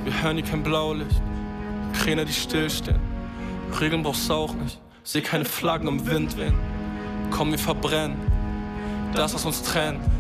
Wir hören hier kein Blaulicht, Kräne, die stillstehen. Regeln brauchst auch nicht, seh keine Flaggen im Wind wehen. Komm, wir verbrennen das, was uns trennt.